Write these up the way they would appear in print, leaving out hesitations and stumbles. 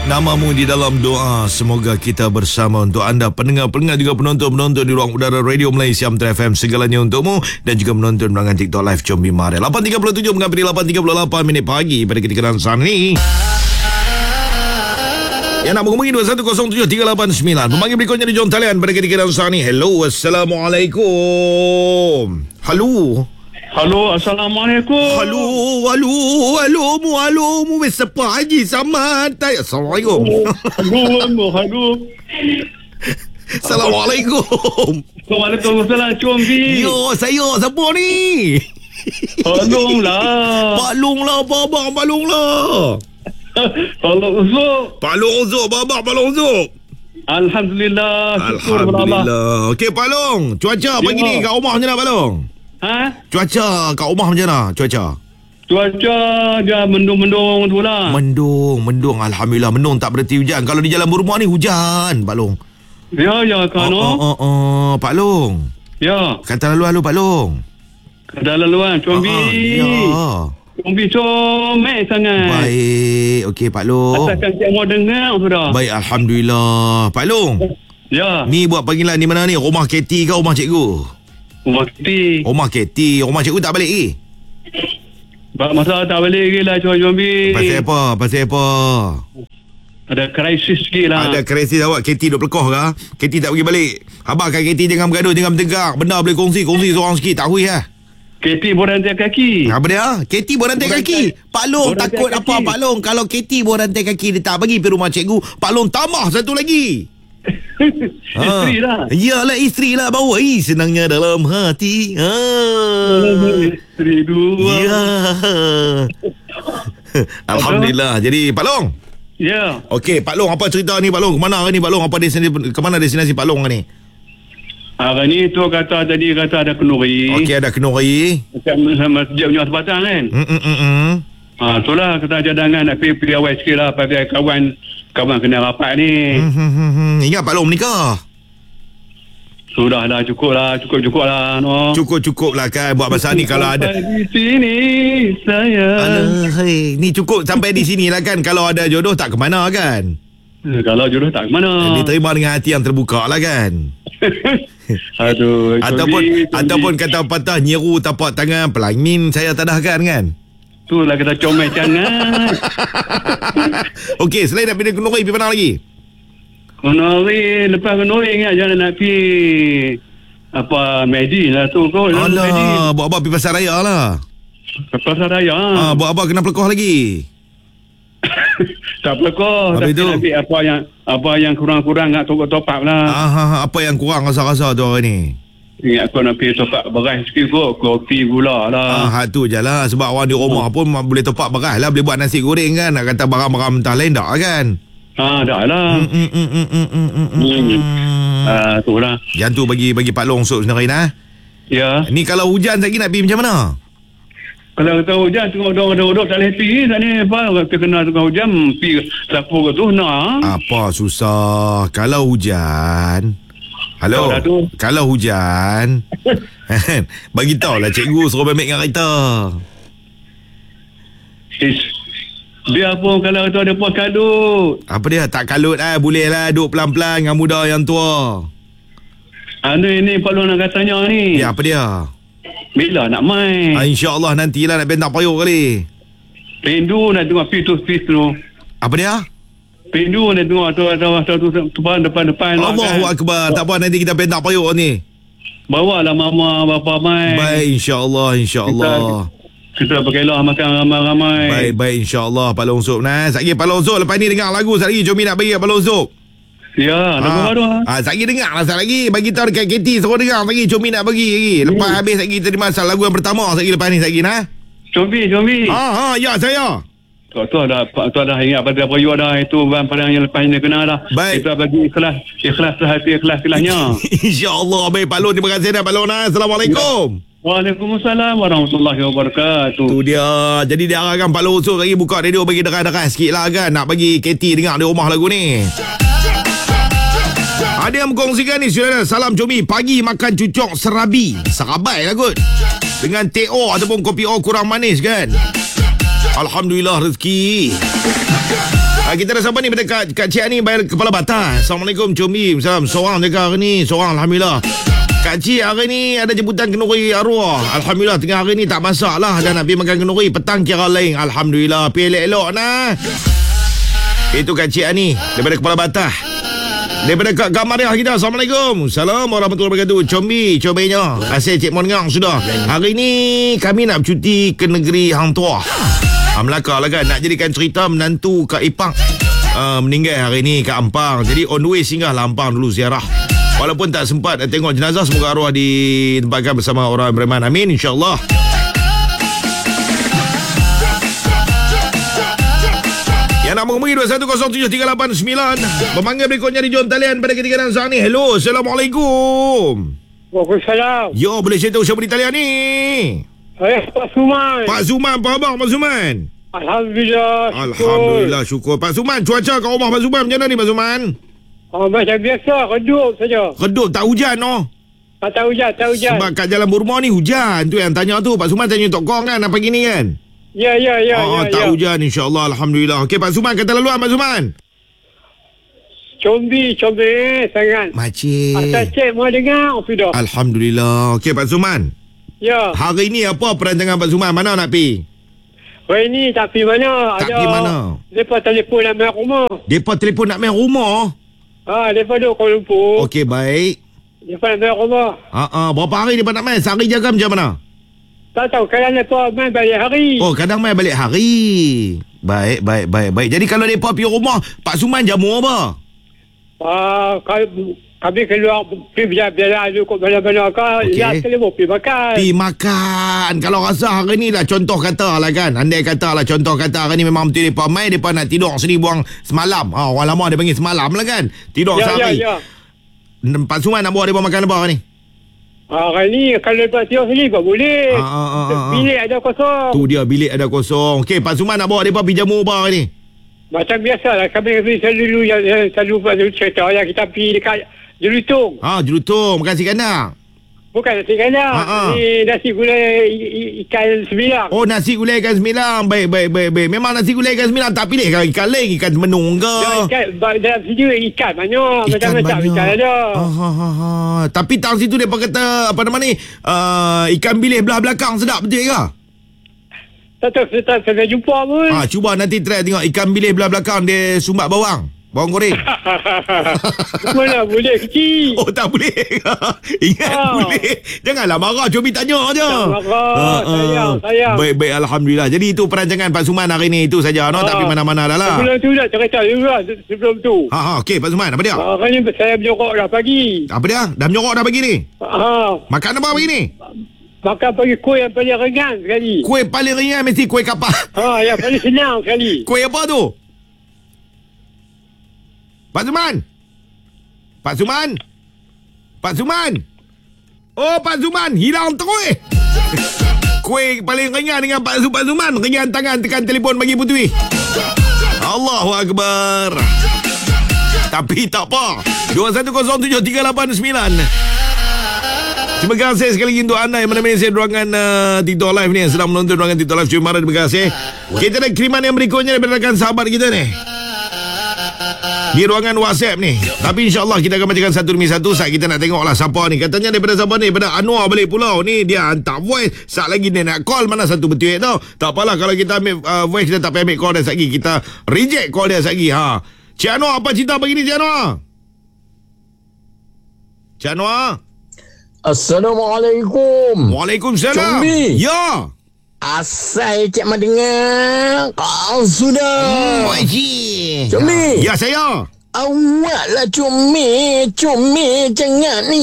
Namamu di dalam doa. Semoga kita bersama untuk anda, pendengar-pendengar juga penonton-penonton di ruang udara Radio Malaysia Metro FM, segalanya untukmu, dan juga menonton melalui TikTok Live Combi Mare. 8.37 menghampiri 8.38 minit pagi pada ketika saat ini. Yang nak menghubungi 2107-389. Pemanggil berikutnya di John talian pada ketika saat ini. Hello, Assalamualaikum. Halo. Halo, Assalamualaikum. Halo mu siapa haji sama tai. Assalamualaikum. Halo. Assalamualaikum. Waalaikumsalam, Combi. Yo, saya siapa ni? Tolonglah. Babang, balunglah. Tolong Uzuk. Palung Uzuk, babang, palung Uzuk. Alhamdulillah. Alhamdulillah. Okey, Palung. Cuaca pagi ni kat rumah macam mana, Palung? Ha? Cuaca kat rumah macam mana? Cuaca dia mendung-mendung tu lah. Mendung. Alhamdulillah, mendung tak berhenti hujan. Kalau di jalan berumah ni hujan, Pak Long. Ya kan. Pak Long. Ya. Kata lalu Pak Long. Kata laluan, Combi. Ya. Combi comel sangat. Baik. Okey, Pak Long. Asalkan cik mau dengar sudah. Baik, Alhamdulillah. Pak Long. Ya. Ni buat panggilan di mana ni? Rumah KT ke rumah cikgu? Rumah KT. Rumah KT. Rumah cikgu tak balik lagi? Masa tak balik lagi lah, Combi. Pasal apa? Ada krisis sikit lah. Ada krisis awak. KT duk pelekoh ke? KT tak pergi balik. Abang kat KT jangan bergaduh, jangan bertegak. Benda boleh kongsi seorang sikit. Tak hui lah. KT berantai kaki. Apa dia? KT berantai kaki. Pak Long takut kaki. Apa Pak Long? Kalau KT berantai kaki, dia tak bagi pergi rumah cikgu, Pak Long tambah satu lagi. Isteri lah. Yalah, isteri lah. Bawa senangnya dalam hati. Isteri dua. Ya. Alhamdulillah. Jadi Pak Long. Ya. Okey, Pak Long, apa cerita ni Pak Long? Kemana ni Pak Long? Kemana destinasi Pak Long ni? Hari ni tu kata ada kenuri. Okey, ada kenuri. Sama sejak punya tempatan kan. Itulah kata cadangan nak pergi awal sikit lah pada kawan kena rapat ni. Ingat Pak Long menikah? Sudahlah, cukup lah no. Cukup lah kan buat masa ni. Kalau ada di sini saya. Alah, ni cukup sampai di sini lah kan. Kalau ada jodoh tak ke mana kan? Kalau jodoh tak ke mana. Diterima dengan hati yang terbuka lah kan. Aduh. Ataupun kata patah nyeru tapak tangan pelamin saya tadahkan kan. Itulah kita comel jangan. Okey, selain nak pergi kenuri, pergi mana lagi? Kenuri, lepas kenuri ingat jangan nak pergi apa Medi lah tu kau. Alah, buat apa pergi pasar raya lah. Pasar raya. Buat apa kena pelekoh lagi? Tak pelekoh. Tapi nak ambil apa yang kurang-kurang nak top up lah. Apa yang kurang rasa-rasa tu hari ni? Ingat aku nak pergi top up beras sikit kot. Kopi gula lah. Tu je lah. Sebab orang di rumah pun boleh top up beras lah. Boleh buat nasi goreng kan. Nak kata barang-barang mentah lain tak kan? Dah lah. Tu lah. Yang tu bagi Pak Long sup sendiri nah. Ya. Ni kalau hujan lagi nak pergi macam mana? Kalau kata hujan tengok duduk tak boleh pergi. Tak ni apa kena tengok hujan pergi sapu ke tu nak. Apa susah. Kalau hujan. Halo. Kalau hujan. Bagi tahu lah cikgu suruh ambil dengan kereta. Biar pun kalau tu ada puas kalut. Apa dia? Tak kalut lah. Boleh lah duduk pelan-pelan dengan muda yang tua. Ini Pak Long nak katanya ni. Ya, apa dia? Bila nak main? InsyaAllah nantilah nak bentak payuk kali. Pindu nak tengok face tu. Apa dia? Pindu nak tengok tu depan-depan. Allahu Akbar. Tak apa, nanti kita bentak payuk ni. Bawalah mama bapa main. Baik, insyaAllah. Kita berkelah makan ramai-ramai. Baik, insyaAllah Pak Long Sup. Sekejap Pak Long Sup. Lepas ni dengar lagu sekejap lagi. Jomi nak bagi Pak Long Sup. Ya, lagu baru. Sekejap dengar lah sekejap lagi. Bagi tahu dekat KT. Suruh dengar lagi. Jomi nak bagi lagi. Lepas habis sekejap kita terima lagu yang pertama. Sekejap lepas ni sekejap nah. Jomi. Ya saya. Tu ada ingat pada periuk dah. Itu pada yang lepas ni kena dah. Baik. Kita bagi ikhlas hati ikhlasnya. InsyaAllah. Baik Pak Long. Terima kasih dah Pak Long. Assalamualaikum. Waalaikumsalam warahmatullahi wabarakatuh. Tu dia. Jadi dia arahkan Pak Long Sup lagi buka radio bagi deras-deras sikit lah kan. Nak bagi KT dengar di rumah lagu ni. Ada yang mengkongsikan ni saudara. Salam Comi. Pagi makan cucuk serabi. Serabai lah kot. Dengan teh O ataupun kopi O kurang manis kan. Alhamdulillah rezeki. Kita ada siapa ni pada Kak Cik ni bayar Kepala Batas. Assalamualaikum Combi. Salam. Seorang je hari ni. Seorang Alhamdulillah. Kak Cik hari ni ada jemputan kenduri arwah. Alhamdulillah tengah hari ni tak masak lah. Dan nak pergi makan kenduri. Petang kira lain. Alhamdulillah. Pergi elok-elok nah. Itu Kak Cik ni daripada Kepala Batas. Daripada Kak Mariah kita. Assalamualaikum. Assalamualaikum warahmatullahi wabarakatuh. Combinya. Asyik Cik Mongang sudah. Hari ni kami nak bercuti ke negeri Hang Tuah. Melaka lah kan. Nak jadikan cerita menantu Kak Ipang meninggal hari ni kat Ampang. Jadi on the way singgah lah Ampang dulu ziarah. Walaupun tak sempat tengok jenazah, semoga arwah ditempatkan bersama orang beriman. Amin insyaAllah. Yang nak menghubungi 21073889. Pemanggil berikutnya di John talian pada ketika dan saat ni. Hello, Assalamualaikum. Waalaikumsalam. Yo, boleh cerita siapa di talian ni? Pak Suman. Pak Suman, apa khabar Pak Suman? Alhamdulillah. Alhamdulillah, syukur. Pak Suman, cuaca kat rumah Pak Suman macam mana ni Pak Suman? Macam biasa, redup saja. Redup, tak hujan Tak hujan. Sebab kat Jalan Burma ni hujan. Tu yang tanya tu. Pak Suman tanya Tok Kong kan apa gini kan? Ya. Tak hujan insyaAllah. Alhamdulillah. Okey Pak Suman, kata laluan Pak Suman. Combi sangat. Makcik. Asal cik mau dengar sudah. Alhamdulillah. Okey Pak Suman. Ya. Hari ni apa perancangan Pak Suman? Mana nak pergi? Hari ni tak pergi mana. Tak pergi mana? Mereka telefon nak main rumah. Mereka telefon nak main rumah? Mereka duduk Kuala Lumpur. Okey, baik. Mereka nak main rumah. Berapa hari mereka nak main? Sehari je ke macam mana? Tak tahu. Kadang mereka main balik hari. Oh, kadang main balik hari. Baik. Jadi kalau mereka pergi rumah, Pak Suman jamu apa? Kami keluar pergi berjalan dulu kot mana-mana kan. Okey. Ya, sekali mau pergi makan. Pergi makan. Kalau rasa hari ni lah contoh kata lah kan. Andai kata lah contoh kata hari ni memang betul mereka main. Mereka nak tidur sini buang semalam. Orang lama dia panggil semalam lah kan. Tidur sehari. Ya. Pak Suman nak bawa mereka makan apa hari ni? Hari ni kalau lepas tidur sini tak boleh. Bilik ada kosong. Tu dia bilik ada kosong. Okey, Pak Suman nak bawa mereka pergi jamu apa hari ni? Macam biasalah. Kami selalu cerita yang kita pergi dekat Jerutung. Jerutung. Makan nasi kandang. Bukan nasi kandang. Ni nasi gulai ikan sembilang. Oh, nasi gulai ikan sembilang. Baik. Memang nasi gulai ikan sembilang tak pilih kan? Ikan lain, ikan menung ke? Dalam sini ikan banyak. Macam-macam ikan ada. Tapi tang situ dia kata apa nama ni? Ikan bilis belah belakang sedap betul ke? Tak tahu saya jumpa pun. Cuba nanti try tengok ikan bilis belah belakang dia sumbat bawang goreng. Mana boleh kecil. Oh, tak boleh. Ingat boleh. Janganlah marah, Cobi tanya je. Tak marah. Sayang. Baik, Alhamdulillah. Jadi itu perancangan Pak Suman hari ni itu saja. Tak pergi mana-mana dah lah. Sebelum tu dah cerita juga sebelum tu. Okey Pak Suman, apa dia? Hari ni saya menyorok dah pagi. Apa dia? Dah menyorok dah pagi ni? Makan apa pagi ni? Makan pagi kuih yang paling ringan sekali. Kuih paling ringan mesti kuih kapak. Yang paling senang sekali. Kuih apa tu? Pak Suman. Oh, Pak Suman hilang terus. Kuih paling ringan dengan Pak Suman. Ringan tangan tekan telefon bagi Putui. Allahu Akbar. Tapi tak apa. 21073889. Terima kasih sekali lagi untuk anda yang menemani saya di ruangan TikTok Live ni. Sedang menonton ruangan TikTok Live. Terima kasih. Kita ada kiriman yang berikutnya daripada rakan sahabat kita ni di ruangan WhatsApp ni. Tapi insyaAllah kita akan bacakan satu demi satu. Saat kita nak tengok lah siapa ni. Katanya daripada siapa ni? Daripada Anwar balik pulau ni. Dia hantar voice. Saat lagi dia nak call. Mana satu betul tau. Tak apalah kalau kita ambil voice, kita tak payah ambil call dia saat lagi. Kita reject call dia saat lagi. Cik Anwar, apa cerita begini Cik Anwar? Cik Anwar. Assalamualaikum. Waalaikumsalam. Combi. Ya. Asal cik mendengar. Kau sudah. Makcik. Combi. Ya, saya. Awaklah Combi jangan ni.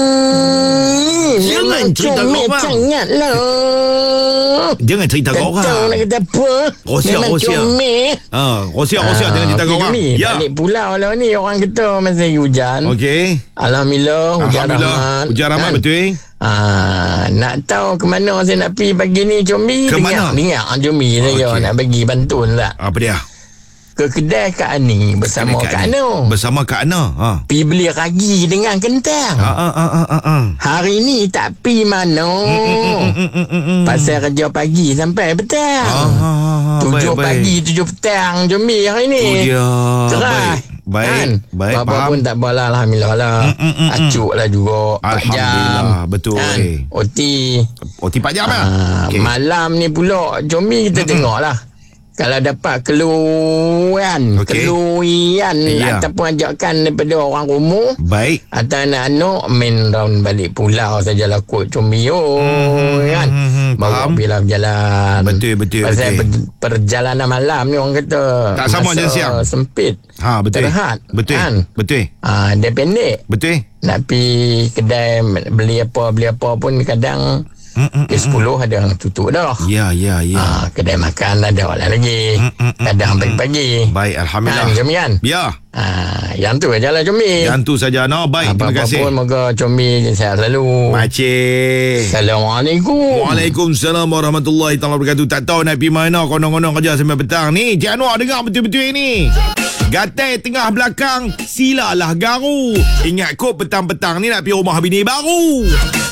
Jangan cerita kat orang. Janganlah. Jangan cerita kat orang. Tak tahu nak kata apa. Rosia. Rosia jangan cerita kat orang. Ya. Balik pulau lah ni. Orang kata masa hujan. Okey. Alhamdulillah. Hujan rahmat. Hujan rahmat kan? betul. Nak tahu ke mana saya nak pergi pagi ni Combi? Ke mana? Dengar Combi saya nak pergi Bantul lah. Apa dia? Ke kedai Kak Ani bersama Kak Ana. Bersama Kak Ana. Pergi beli ragi dengan kentang. Hari ni tak pergi mana. Pasal kerja pagi sampai petang. 7 pagi 7 petang Jomi hari ni. Oh dia. Cerah. Baik. Kan? Baik, Bapa faham. pun tak apalah, alhamdulillah lah. Acuk lah juga 4 jam. Alhamdulillah, betul. Kan? OT. OT 4 jam lah. Okey. Malam ni pula Jomi kita tengok lah. Kalau dapat keluhan, Okey. keluhian Ya. ataupun ajakan daripada orang rumah Baik. atau anak-anak main round balik pulau sajalah kot Comio kan. Bawa faham. bila berjalan. Betul. Pasal perjalanan malam ni orang kata Tak sama masa je siang. sempit. Betul. Terhad. Betul. Kan? Betul. Dia pendek. Betul. Nak pergi kedai beli apa pun kadang ke 10 ada yang tutup dah. Ya. Kedai makan ada lah lagi. Kadang pagi-pagi. Baik, alhamdulillah. Jomi kan? Ya. Yang tu aja lah Jomi. Yang tu saja. No, baik. Terima Apa-apa kasih. pun moga Jomi sihat selalu. Makcik. Assalamualaikum. Waalaikumsalam warahmatullahi taala wabarakatuh. Tak tahu nak pergi mana, konon-konon kerja sampai petang ni. Cik Anwar dengar betul-betul ni. Gatai tengah belakang, silalah garu. Ingat kot petang-petang ni nak pergi rumah bini baru.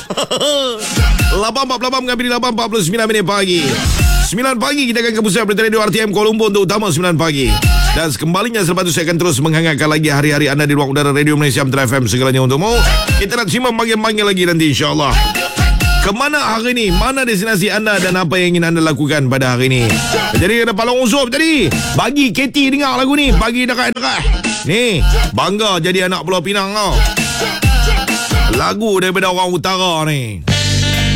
8.48 mengambil 8.49 minit pagi. 9 pagi kita akan ke pusat berita radio RTM Kuala Lumpur untuk utama 9 pagi. Dan sekembalinya selepas itu saya akan terus menghangatkan lagi hari-hari anda di ruang udara Radio Malaysia Amtra FM segalanya untukmu. Kita nak simak bagian-bagian lagi nanti insyaAllah. Kemana hari ini? Mana destinasi anda dan apa yang ingin anda lakukan pada hari ini? Jadi ada Palong Usup tadi. Bagi Katie dengar lagu ni. Bagi dekat-dekat. Ni, bangga jadi anak Pulau Pinang kau. Lagu daripada orang utara ni.